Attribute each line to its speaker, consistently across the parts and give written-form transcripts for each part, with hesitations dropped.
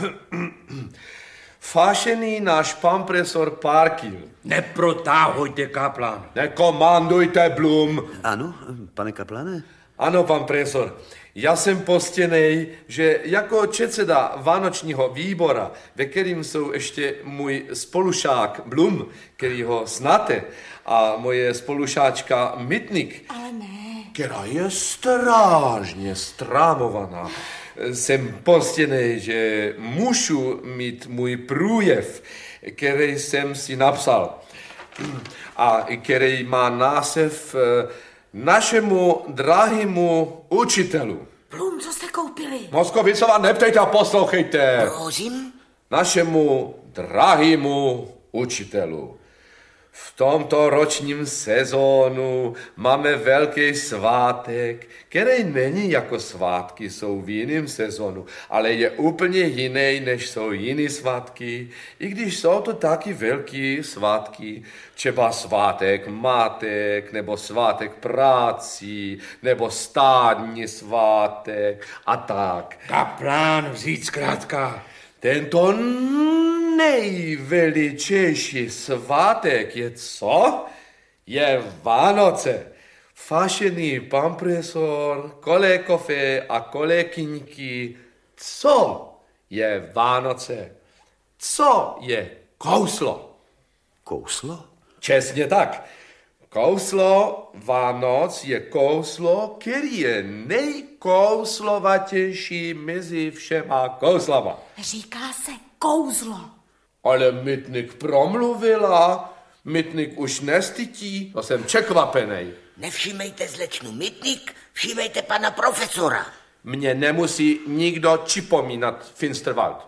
Speaker 1: Vážený náš pan profesor Parkil.
Speaker 2: Neprotáhujte, kaplan.
Speaker 1: Nekomandujte, Blum.
Speaker 3: Ano, pane kaplane?
Speaker 1: Ano, pan profesor. Já jsem postěnej, že jako předseda Vánočního výbora, ve kterým jsou ještě můj spolušák Blum, který ho znáte, a moje spolušáčka Mitnik,
Speaker 4: Ale ne.
Speaker 1: která je strašně strámovaná, jsem postěnej, že můžu mít můj průjev, který jsem si napsal a který má název Našemu drahému učitelu.
Speaker 4: Blum, co jste koupili?
Speaker 1: Moskovicová, neptejte a poslouchejte.
Speaker 4: Prosím?
Speaker 1: Našemu drahému učitelu. V tomto ročním sezónu máme velký svátek, který není jako svátky jsou v jiném sezónu, ale je úplně jiný, než jsou jiný svátky, i když jsou to taky velký svátky, třeba svátek matek, nebo svátek práci, nebo státní svátek a tak.
Speaker 2: Kaplan, vzít zkrátka.
Speaker 1: Tento nejveličejší svátek je co? Je Vánoce. Vážený pan profesor, kolegové a kolegyňky, co je Vánoce? Co je kouslo?
Speaker 3: Kouslo?
Speaker 1: Přesně tak. Kouslo Vánoc je kouslo, který je nejkouslovatější mezi všema kouslama.
Speaker 4: Říká se kouzlo.
Speaker 1: Ale Mitnik promluvila, Mitnik už nestytí, to jsem překvapenej.
Speaker 5: Nevšímejte slečnu Mitnik, všímejte pana profesora.
Speaker 1: Mně nemusí nikdo připomínat Finsterwald.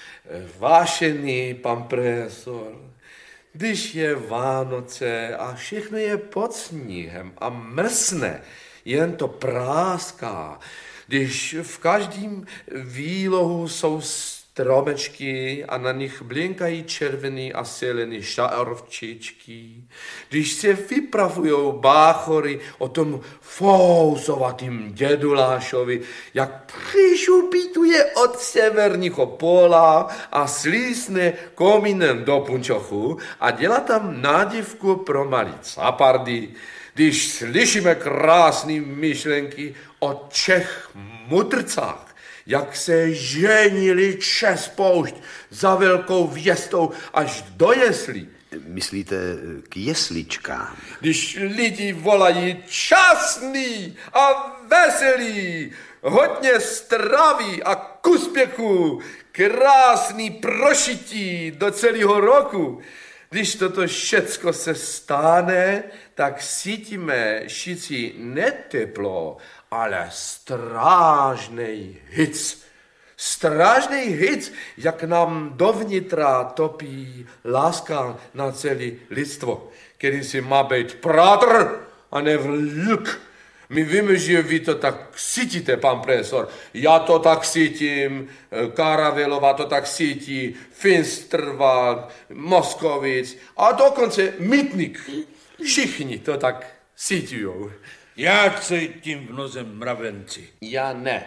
Speaker 1: Vážený pan profesor, když je Vánoce a všechno je pod sníhem a mrsne, jen to práská, když v každém výlohu jsou stromečky a na nich blinkají červený a zelený šarovčičky, když se vypravujou báchory o tom fouzovatým dědulášovi, jak přišupituje od severního pola a slísne komínem do punčochu a dělá tam nádivku pro malý capardy, když slyšíme krásné myšlenky o Čech mudrcách, jak se ženili čes poušť za velkou věstou až do jeslí.
Speaker 3: Myslíte k jesličkám?
Speaker 1: Když lidi volají časný a veselý, hodně straví a k úspěchu, krásný prošití do celého roku. Když toto všecko se stane, tak cítíme šici neteplo, ale strážnej hic. Strážnej hic, jak nám dovnitra topí láska na celé lidstvo, který si má být prátr a ne vlk. My víme, že vy to tak cítíte, pan profesor. Já to tak cítím, Karavelová to tak cítí, Finsterwald, Moskovic a dokonce Mitnik. Všichni to tak cítijou.
Speaker 2: Já cítím v noze mravenci.
Speaker 1: Já ne.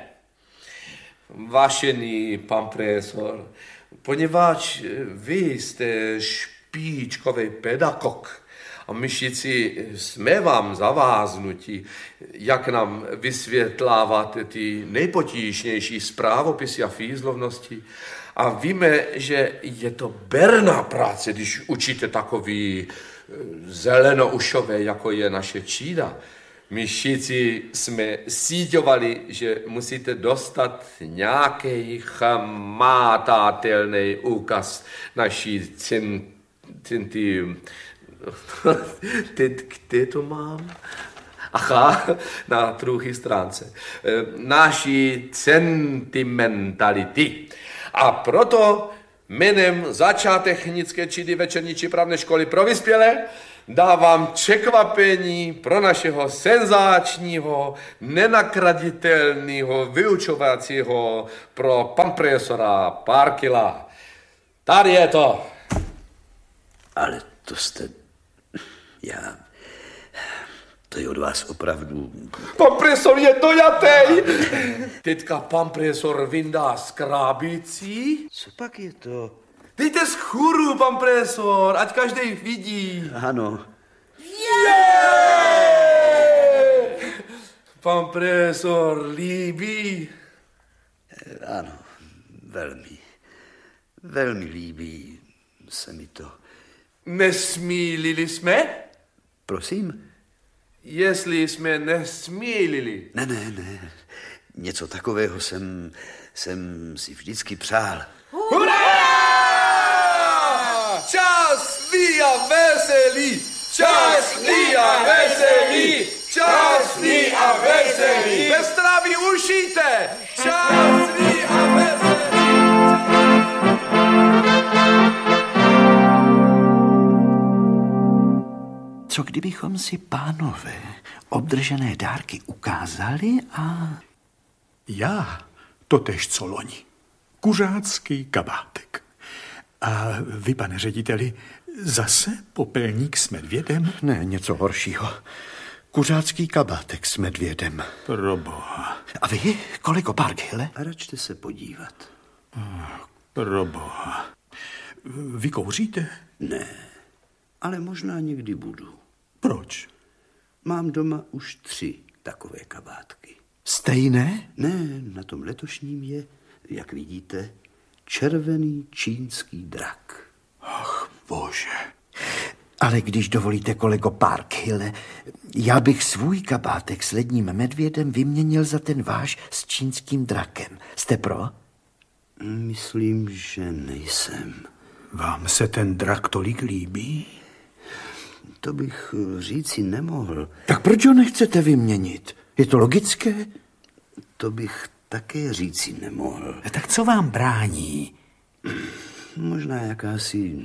Speaker 1: Vážený pan profesor, poněvadž vy jste špičkový pedagog a my všichni jsme vám zaváznutí, jak nám vysvětláváte ty nejpotížnější zprávopisy a fízlovnosti. A víme, že je to berná práce, když učíte takový zelenoušové, jako je naše třída. My všichni jsme síťovali, že musíte dostat nějaký hmatatelný úkaz naší kde to mám? Aha, na druhé stránce. Naší sentimentality. A proto jménem Začátečnické třídy večerní přípravné školy pro vyspělé dávám překvapení pro našeho senzáčního, nenakraditelného vyučovacího pro pan profesora Parkila. Tady je to.
Speaker 3: Ale to jste... Já... To je od vás opravdu...
Speaker 1: Pan profesor je dojatej. Teďka pan profesor vyndá skrábicí.
Speaker 3: Co pak je to?
Speaker 1: Dejte z chůru, pan profesor, ať každý vidí.
Speaker 3: Ano,
Speaker 1: Pan profesor líbí.
Speaker 3: ano, velmi líbí se mi to.
Speaker 1: Nesmílili jsme?
Speaker 3: Prosím?
Speaker 1: Jestli jsme nesmílili.
Speaker 3: Ne. Něco takového jsem si vždycky přál.
Speaker 1: Hurá! Šťastný a veselý! Šťastný a veselý! Šťastný a veselý! Bez trávy ušíte! Šťastný a veselý!
Speaker 6: Co kdybychom si, pánové, obdržené dárky ukázali a...
Speaker 7: Já totéž co loni. Kuřácký kabátek. A vy, pane řediteli, zase popelník s medvědem?
Speaker 6: Ne, něco horšího. Kuřácký kabátek s medvědem.
Speaker 7: Proboha.
Speaker 6: A vy, kolego Parkhille?
Speaker 3: A račte se podívat.
Speaker 7: Proboha. Vy kouříte?
Speaker 3: Ne, ale možná někdy budu.
Speaker 7: Proč?
Speaker 3: Mám doma už 3 takové kabátky.
Speaker 6: Stejné?
Speaker 3: Ne, na tom letošním je, jak vidíte, červený čínský drak.
Speaker 7: Ach, bože.
Speaker 6: Ale když dovolíte, kolego Parkhille, já bych svůj kabátek s ledním medvědem vyměnil za ten váš s čínským drakem. Jste pro?
Speaker 3: Myslím, že nejsem.
Speaker 7: Vám se ten drak tolik líbí?
Speaker 3: To bych říci nemohl.
Speaker 6: Tak proč ho nechcete vyměnit? Je to logické?
Speaker 3: To bych také říci nemohl.
Speaker 6: Tak co vám brání?
Speaker 3: Možná jakási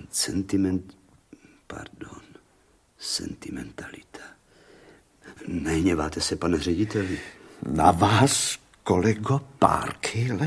Speaker 3: sentimentalita. Nehněváte se, pane řediteli?
Speaker 6: Na vás, kolego Parkhille?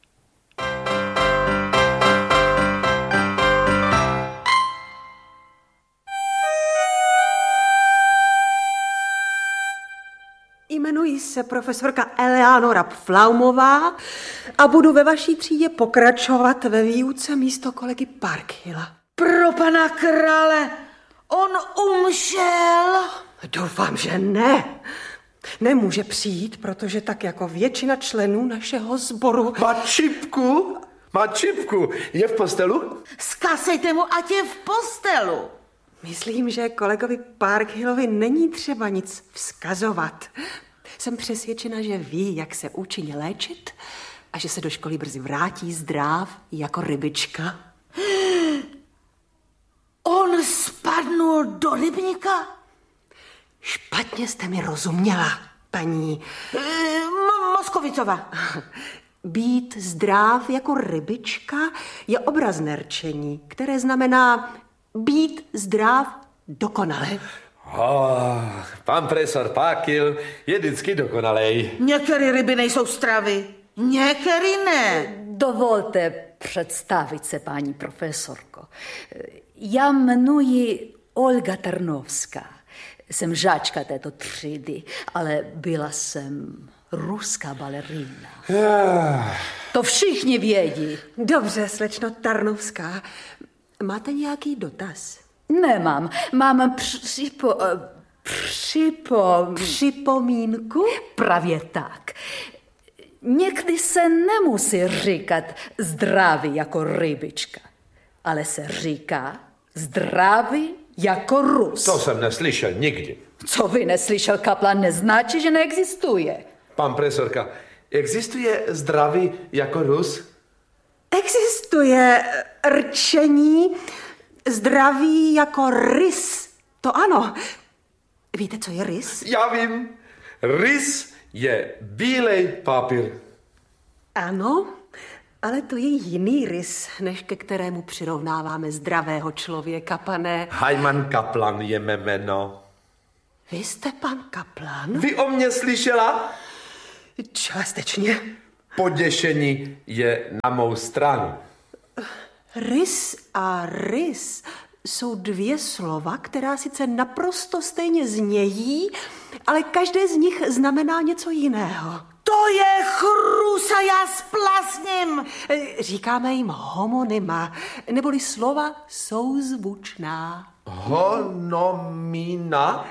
Speaker 8: Jmenuji se profesorka Eleanora Pflaumová a budu ve vaší třídě pokračovat ve výuce místo kolegy Parkhilla.
Speaker 4: Pro pana krále, on umřel.
Speaker 8: Doufám, že ne. Nemůže přijít, protože tak jako většina členů našeho sboru...
Speaker 1: Má čipku. Je v postelu?
Speaker 4: Zkazejte mu, ať je v postelu.
Speaker 8: Myslím, že kolegovi Parkhillovi není třeba nic vzkazovat. Jsem přesvědčena, že ví, jak se účinně léčit a že se do školy brzy vrátí zdrav jako rybička.
Speaker 4: On spadnul do rybníka?
Speaker 8: Špatně jste mi rozuměla, paní...
Speaker 4: Moskovicová.
Speaker 8: Být zdrav jako rybička je obrazné rčení, které znamená být zdrav dokonale.
Speaker 1: Pan profesor Parkhill je vždycky dokonalej.
Speaker 4: Některé ryby nejsou stravy, některé ne.
Speaker 9: Dovolte představit se, paní profesorko. Já jmenuji Olga Tarnovská. Jsem žáčka této třídy, ale byla jsem ruská balerína. To všichni vědí.
Speaker 8: Dobře, slečno Tarnovská. Máte nějaký dotaz?
Speaker 9: Nemám. Mám
Speaker 8: Připomínku?
Speaker 9: Právě tak. Někdy se nemusí říkat zdraví jako rybička, ale se říká zdraví jako Rus.
Speaker 1: To jsem neslyšel nikdy.
Speaker 9: Co vy neslyšel, kaplan, neznačí, že neexistuje.
Speaker 1: Pan profesorka, existuje zdraví jako Rus?
Speaker 8: Existuje rčení zdraví jako rys. To ano. Víte, co je rys?
Speaker 1: Já vím. Rys je bílej papír.
Speaker 8: Ano, ale to je jiný rys, než ke kterému přirovnáváme zdravého člověka, pane.
Speaker 1: Hyman Kaplan je mé jméno.
Speaker 8: Vy jste pan Kaplan?
Speaker 1: Vy o mě slyšela?
Speaker 8: Částečně.
Speaker 1: Poděšení je na mou stranu.
Speaker 8: Rys a rys jsou dvě slova, která sice naprosto stejně znějí, ale každé z nich znamená něco jiného.
Speaker 4: To je chrusa, já splasním.
Speaker 8: Říkáme jim homonyma, neboli slova souzvučná.
Speaker 1: Honomina?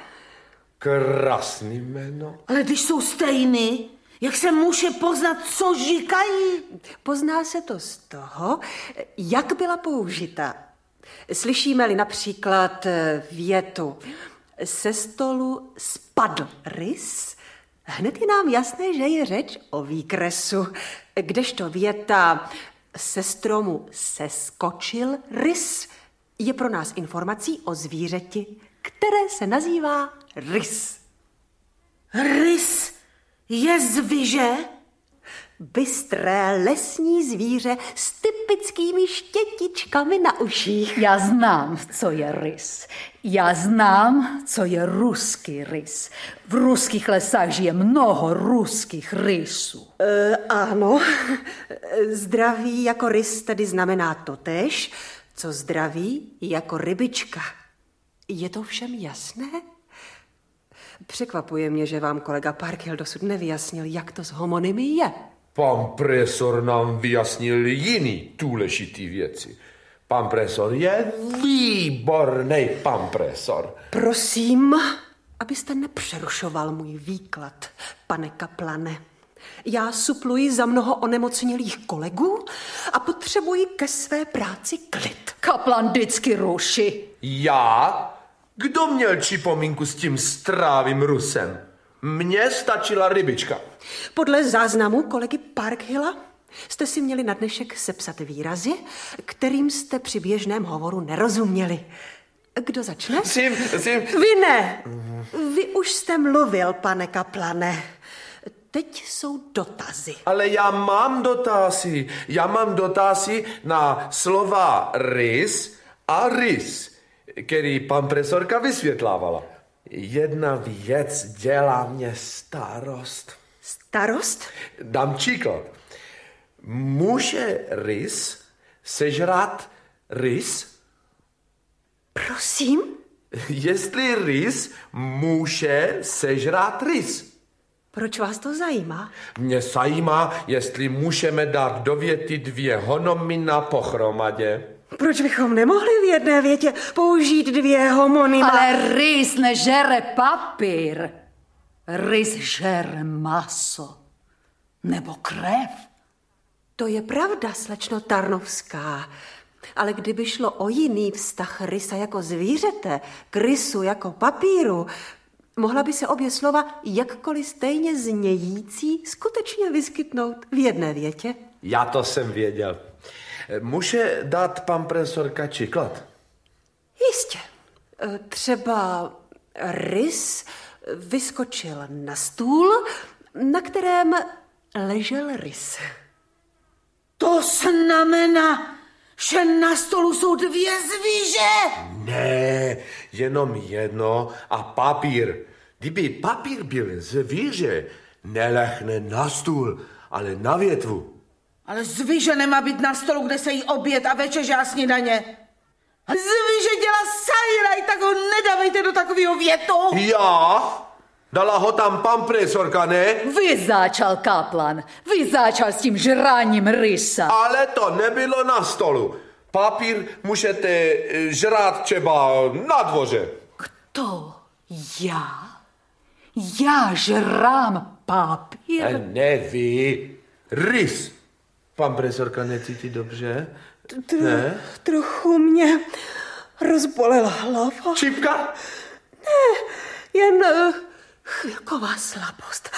Speaker 1: Krásný jméno.
Speaker 4: Ale když jsou stejný, jak se může poznat, co říkají?
Speaker 8: Pozná se to z toho, jak byla použita. Slyšíme-li například větu se stolu spadl rys, hned je nám jasné, že je řeč o výkresu, kdežto věta se stromu seskočil rys je pro nás informací o zvířeti, které se nazývá rys.
Speaker 4: Rys je zvíře?
Speaker 8: Bystré lesní zvíře s typickými štětičkami na uších.
Speaker 9: Já znám, co je rys. Já znám, co je ruský rys. V ruských lesách žije mnoho ruských rysů.
Speaker 8: Ano, zdraví jako rys tedy znamená totéž, co zdraví jako rybička. Je to všem jasné? Překvapuje mě, že vám kolega Parkhill dosud nevyjasnil, jak to s homonymy je.
Speaker 1: Pan profesor nám vyjasnil jiný důležitý věci. Pan profesor je výborný pan profesor.
Speaker 8: Prosím, abyste nepřerušoval můj výklad, pane Kaplane. Já supluji za mnoho onemocnělých kolegů a potřebuji ke své práci klid.
Speaker 9: Kaplan vždycky ruší.
Speaker 1: Já? Kdo měl připomínku s tím strávým Rusem? Mně stačila rybička.
Speaker 8: Podle záznamu kolegy Parkhilla jste si měli na dnešek sepsat výrazy, kterým jste při běžném hovoru nerozuměli. Kdo začne? Vy ne. Vy už jste mluvil, pane Kaplane. Teď jsou dotazy.
Speaker 1: Ale já mám dotazy. Já mám dotazy na slova rys a rys, který pan profesorka vysvětlávala. Jedna věc dělá mě starost.
Speaker 8: Starost?
Speaker 1: Dám příklad. Může rys sežrat rys?
Speaker 8: Prosím?
Speaker 1: Jestli rys může sežrat rys.
Speaker 8: Proč vás to zajímá?
Speaker 1: Mě zajímá, jestli můžeme dát do věty dvě homonyma pohromadě.
Speaker 8: Proč bychom nemohli v jedné větě použít dvě homonyma?
Speaker 9: Ale rys nežere papír. Rys žere maso. Nebo krev.
Speaker 8: To je pravda, slečno Tarnovská. Ale kdyby šlo o jiný vztah rysa jako zvířete k rysu jako papíru, mohla by se obě slova jakkoliv stejně znějící skutečně vyskytnout v jedné větě.
Speaker 1: Já to jsem věděl. Může dát pan profesorka příklad?
Speaker 8: Jistě. Třeba rys vyskočil na stůl, na kterém ležel rys.
Speaker 4: To znamená, že na stolu jsou dvě zvíře.
Speaker 1: Ne, jenom jedno a papír. Kdyby papír byl zvíře, nelehne na stůl, ale na větvu.
Speaker 4: Ale zvíře nemá být na stolu, kde se jí oběd a večeře a snídaně. Zvíře dělá sajraj, tak ho nedávejte do takového větu.
Speaker 1: Já? Dala ho tam pan profesorka, ne?
Speaker 9: Vy začal, Kaplan. Vy začal s tím žráním rysa.
Speaker 1: Ale to nebylo na stolu. Papír můžete žrát třeba na dvoře.
Speaker 9: Kdo? Já? Já žrám papír?
Speaker 1: Ne vy, rys. Pan profesorka necítí dobře? Ne?
Speaker 8: Trochu mě rozbolela hlava.
Speaker 1: Čipka?
Speaker 8: Ne, jen chvilková slabost.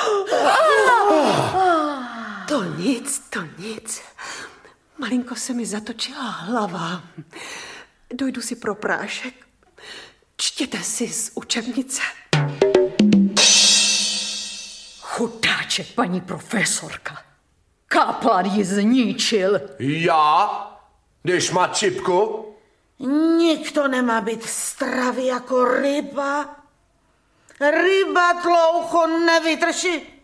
Speaker 8: To nic. Malinko se mi zatočila hlava. Dojdu si pro prášek. Čtěte si z učebnice.
Speaker 9: Chudáček, paní profesorka. Kaplan ji zničil.
Speaker 1: Já? Když má čipku?
Speaker 4: Nikdo nemá být stravý jako ryba. Ryba dlouho nevydrží.